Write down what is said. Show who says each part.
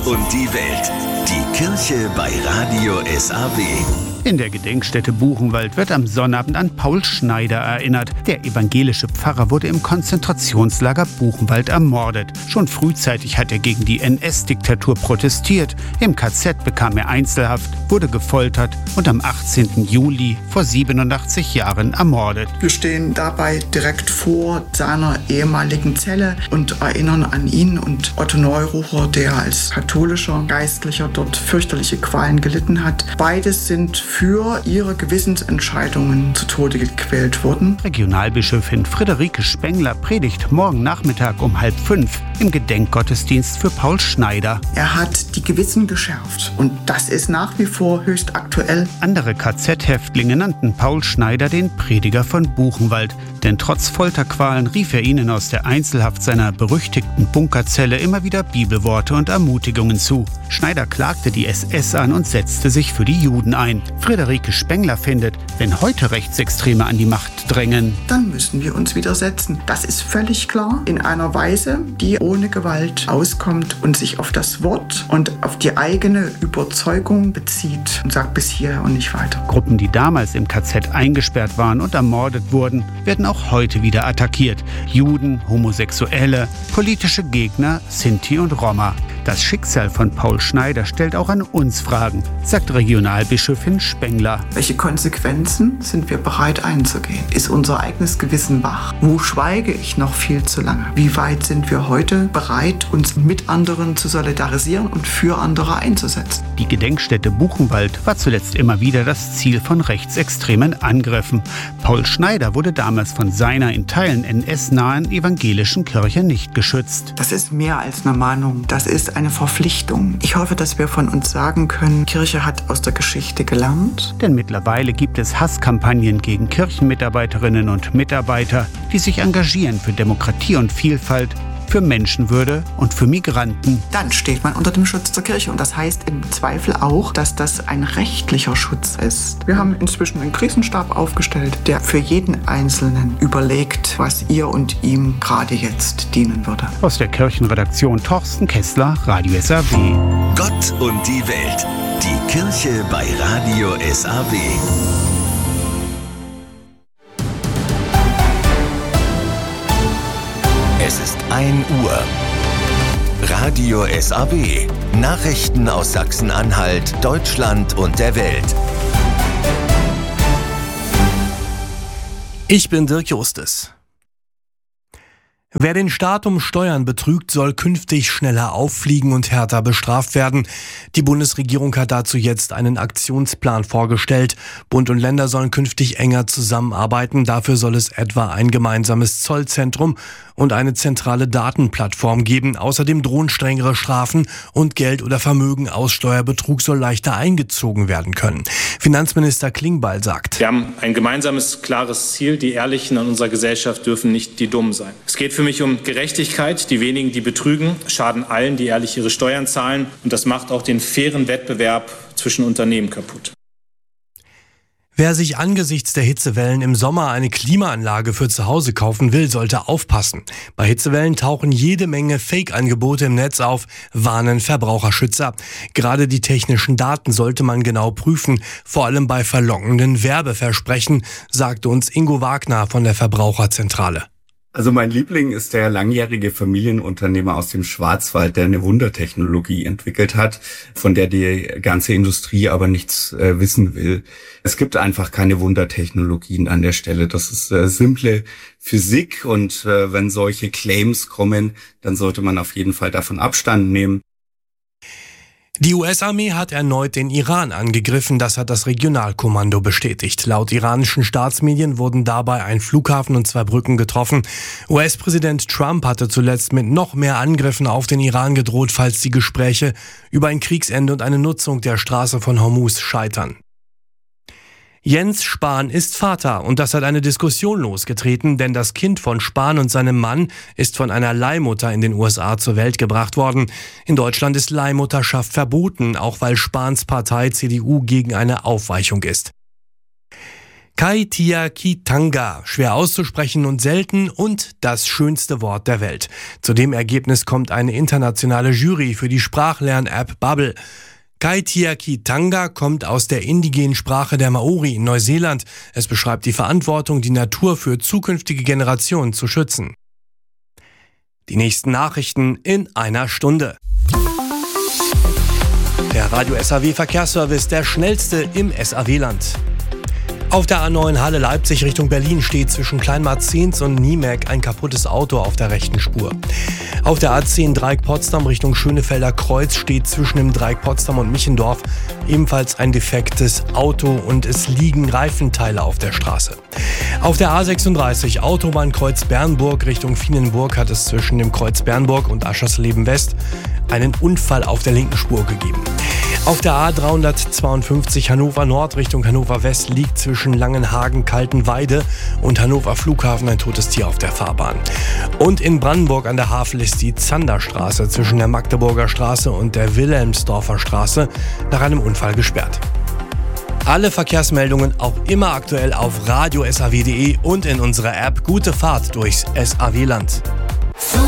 Speaker 1: und die Welt. Die Kirche bei Radio SAW.
Speaker 2: In der Gedenkstätte Buchenwald wird am Sonnabend an Paul Schneider erinnert. Der evangelische Pfarrer wurde im Konzentrationslager Buchenwald ermordet. Schon frühzeitig hat er gegen die NS-Diktatur protestiert. Im KZ bekam er Einzelhaft, wurde gefoltert und am 18. Juli vor 87 Jahren ermordet.
Speaker 3: Wir stehen dabei direkt vor seiner ehemaligen Zelle und erinnern an ihn und Otto Neururer, der als katholischer Geistlicher dort fürchterliche Qualen gelitten hat. Beides sind für ihre Gewissensentscheidungen zu Tode gequält worden.
Speaker 2: Regionalbischöfin Friederike Spengler predigt morgen Nachmittag um 4:30 im Gedenkgottesdienst für Paul Schneider.
Speaker 3: Er hat die Gewissen geschärft und das ist nach wie vor höchst aktuell.
Speaker 2: Andere KZ-Häftlinge nannten Paul Schneider den Prediger von Buchenwald, denn trotz Folterqualen rief er ihnen aus der Einzelhaft seiner berüchtigten Bunkerzelle immer wieder Bibelworte und Ermutigungen zu. Schneider klagte die SS an und setzte sich für die Juden ein. Friederike Spengler findet, wenn heute Rechtsextreme an die Macht drängen,
Speaker 3: dann müssen wir uns widersetzen. Das ist völlig klar, in einer Weise, die ohne Gewalt auskommt und sich auf das Wort und auf die eigene Überzeugung bezieht und sagt bis hierher und nicht weiter.
Speaker 2: Gruppen, die damals im KZ eingesperrt waren und ermordet wurden, werden auch heute wieder attackiert. Juden, Homosexuelle, politische Gegner, Sinti und Roma. Das Schicksal von Paul Schneider stellt auch an uns Fragen, sagt Regionalbischöfin Spengler.
Speaker 3: Welche Konsequenzen sind wir bereit einzugehen? Ist unser eigenes Gewissen wach? Wo schweige ich noch viel zu lange? Wie weit sind wir heute bereit, uns mit anderen zu solidarisieren und für andere einzusetzen?
Speaker 2: Die Gedenkstätte Buchenwald war zuletzt immer wieder das Ziel von rechtsextremen Angriffen. Paul Schneider wurde damals von seiner in Teilen NS-nahen evangelischen Kirche nicht geschützt.
Speaker 3: Das ist mehr als eine Mahnung. Das ist eine Verpflichtung. Ich hoffe, dass wir von uns sagen können, Kirche hat aus der Geschichte gelernt.
Speaker 2: Denn mittlerweile gibt es Hasskampagnen gegen Kirchenmitarbeiterinnen und Mitarbeiter, die sich engagieren für Demokratie und Vielfalt, für Menschenwürde und für Migranten.
Speaker 3: Dann steht man unter dem Schutz der Kirche und das heißt im Zweifel auch, dass das ein rechtlicher Schutz ist. Wir haben inzwischen einen Krisenstab aufgestellt, der für jeden Einzelnen überlegt, was ihr und ihm gerade jetzt dienen würde.
Speaker 2: Aus der Kirchenredaktion Torsten Kessler, Radio SAW.
Speaker 1: Gott und die Welt. Die Kirche bei Radio SAW. Es ist 1 Uhr. Radio SAW. Nachrichten aus Sachsen-Anhalt, Deutschland und der Welt.
Speaker 4: Ich bin Dirk Justes. Wer den Staat um Steuern betrügt, soll künftig schneller auffliegen und härter bestraft werden. Die Bundesregierung hat dazu jetzt einen Aktionsplan vorgestellt. Bund und Länder sollen künftig enger zusammenarbeiten. Dafür soll es etwa ein gemeinsames Zollzentrum und eine zentrale Datenplattform geben. Außerdem drohen strengere Strafen und Geld oder Vermögen aus Steuerbetrug soll leichter eingezogen werden können. Finanzminister Klingbeil sagt:
Speaker 5: Wir haben ein gemeinsames, klares Ziel. Die Ehrlichen an unserer Gesellschaft dürfen nicht die Dummen sein. Es geht für mich um Gerechtigkeit. Die wenigen, die betrügen, schaden allen, die ehrlich ihre Steuern zahlen. Und das macht auch den fairen Wettbewerb zwischen Unternehmen kaputt.
Speaker 4: Wer sich angesichts der Hitzewellen im Sommer eine Klimaanlage für zu Hause kaufen will, sollte aufpassen. Bei Hitzewellen tauchen jede Menge Fake-Angebote im Netz auf, warnen Verbraucherschützer. Gerade die technischen Daten sollte man genau prüfen, vor allem bei verlockenden Werbeversprechen, sagte uns Ingo Wagner von der Verbraucherzentrale.
Speaker 6: Also mein Liebling ist der langjährige Familienunternehmer aus dem Schwarzwald, der eine Wundertechnologie entwickelt hat, von der die ganze Industrie aber nichts wissen will. Es gibt einfach keine Wundertechnologien an der Stelle. Das ist simple Physik und wenn solche Claims kommen, dann sollte man auf jeden Fall davon Abstand nehmen.
Speaker 4: Die US-Armee hat erneut den Iran angegriffen, das hat das Regionalkommando bestätigt. Laut iranischen Staatsmedien wurden dabei ein Flughafen und 2 Brücken getroffen. US-Präsident Trump hatte zuletzt mit noch mehr Angriffen auf den Iran gedroht, falls die Gespräche über ein Kriegsende und eine Nutzung der Straße von Hormuz scheitern. Jens Spahn ist Vater und das hat eine Diskussion losgetreten, denn das Kind von Spahn und seinem Mann ist von einer Leihmutter in den USA zur Welt gebracht worden. In Deutschland ist Leihmutterschaft verboten, auch weil Spahns Partei CDU gegen eine Aufweichung ist. Kaitiakitanga, schwer auszusprechen und selten und das schönste Wort der Welt. Zu dem Ergebnis kommt eine internationale Jury für die Sprachlern-App Babbel. Kaitiakitanga kommt aus der indigenen Sprache der Maori in Neuseeland. Es beschreibt die Verantwortung, die Natur für zukünftige Generationen zu schützen. Die nächsten Nachrichten in einer Stunde. Der Radio SAW Verkehrsservice, der schnellste im SAW-Land. Auf der A9 Halle Leipzig Richtung Berlin steht zwischen Kleinmarzens und Niemek ein kaputtes Auto auf der rechten Spur. Auf der A10 Dreieck Potsdam Richtung Schönefelder Kreuz steht zwischen dem Dreieck Potsdam und Michendorf ebenfalls ein defektes Auto und es liegen Reifenteile auf der Straße. Auf der A36 Autobahnkreuz Bernburg Richtung Vienenburg hat es zwischen dem Kreuz Bernburg und Aschersleben West einen Unfall auf der linken Spur gegeben. Auf der A352 Hannover Nord Richtung Hannover West liegt zwischen Langenhagen-Kaltenweide und Hannover Flughafen ein totes Tier auf der Fahrbahn. Und in Brandenburg an der Havel ist die Zanderstraße zwischen der Magdeburger Straße und der Wilhelmsdorfer Straße nach einem Unfall gesperrt. Alle Verkehrsmeldungen auch immer aktuell auf radiosaw.de und in unserer App Gute Fahrt durchs SAW-Land.